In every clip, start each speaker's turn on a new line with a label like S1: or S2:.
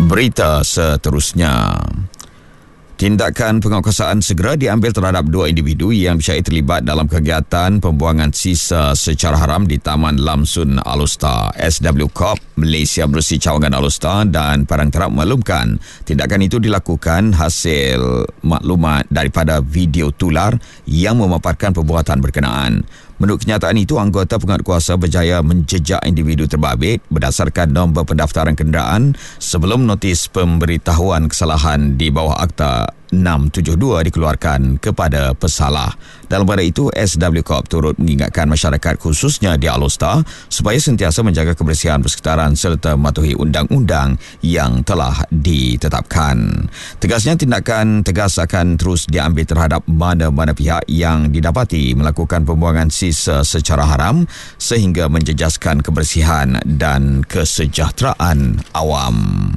S1: Berita seterusnya. Tindakan penguasaan segera diambil terhadap 2 individu yang disyai terlibat dalam kegiatan pembuangan sisa secara haram di Taman Lamsun Alustar. SW Corp Malaysia Bersih Cawangan Alustar dan Padang Terap maklumkan tindakan itu dilakukan hasil maklumat daripada video tular yang memaparkan perbuatan berkenaan. Menurut kenyataan itu, anggota penguatkuasa berjaya menjejak individu terbabit berdasarkan nombor pendaftaran kenderaan sebelum notis pemberitahuan kesalahan di bawah Akta 672 dikeluarkan kepada pesalah. Dalam pada itu, SW Corp turut mengingatkan masyarakat khususnya di Alustar supaya sentiasa menjaga kebersihan persekitaran serta mematuhi undang-undang yang telah ditetapkan. Tegasnya, tindakan tegas akan terus diambil terhadap mana-mana pihak yang didapati melakukan pembuangan sisa secara haram sehingga menjejaskan kebersihan dan kesejahteraan awam.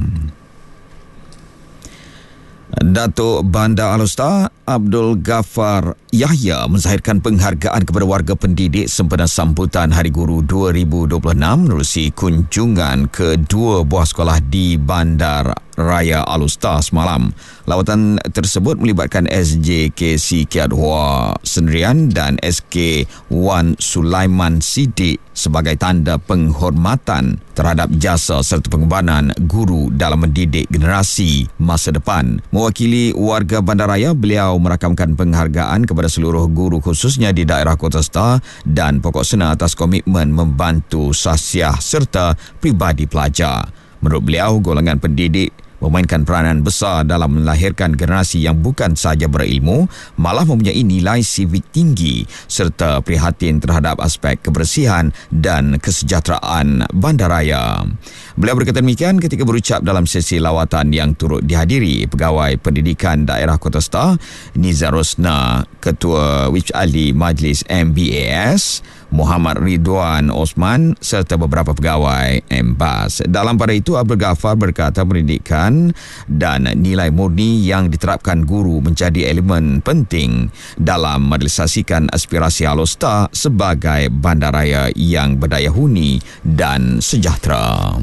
S1: Datuk Bandar Alustar Abdul Ghaffar Yahya menzahirkan penghargaan kepada warga pendidik sempena sambutan Hari Guru 2026 menerusi kunjungan ke 2 buah sekolah di Bandar Raya Alustar semalam. Lawatan tersebut melibatkan SJKC Kiat Hua Sendirian dan SK Wan Sulaiman Siddiq sebagai tanda penghormatan terhadap jasa serta pengorbanan guru dalam mendidik generasi masa depan. Mewakili warga Bandaraya, beliau merakamkan penghargaan kepada seluruh guru khususnya di daerah Kota Star dan Pokok Sena atas komitmen membantu sahsiah serta pribadi pelajar. Menurut beliau, golongan pendidik memainkan peranan besar dalam melahirkan generasi yang bukan sahaja berilmu, malah mempunyai nilai sivik tinggi serta prihatin terhadap aspek kebersihan dan kesejahteraan bandaraya. Beliau berkata demikian ketika berucap dalam sesi lawatan yang turut dihadiri Pegawai Pendidikan Daerah Kota Star, Nizar Rosna, Ketua Wif Ahli Majlis MBAS, Muhammad Ridwan Osman serta beberapa pegawai MBAS. Dalam pada itu, Abdul Ghaffar berkata pendidikan dan nilai murni yang diterapkan guru menjadi elemen penting dalam merealisasikan aspirasi Alustar sebagai bandaraya yang berdaya huni dan sejahtera.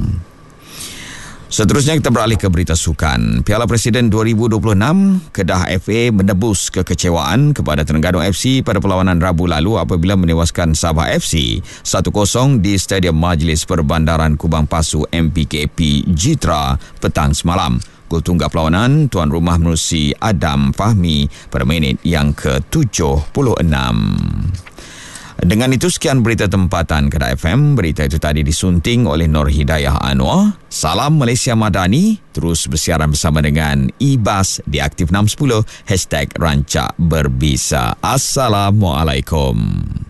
S1: Seterusnya kita beralih ke berita sukan. Piala Presiden 2026, Kedah FA menebus kekecewaan kepada Terengganu FC pada perlawanan Rabu lalu apabila menewaskan Sabah FC 1-0 di Stadium Majlis Perbandaran Kubang Pasu MPKP Jitra petang semalam. Gol tunggal perlawanan tuan rumah menerusi Adam Fahmi pada minit yang ke-76. Dengan itu, sekian berita tempatan Kedah FM. Berita itu tadi disunting oleh Nur Hidayah Anwar. Salam Malaysia Madani. Terus bersiaran bersama dengan IBAS di Aktif 610 #Rancak Berbisa. Assalamualaikum.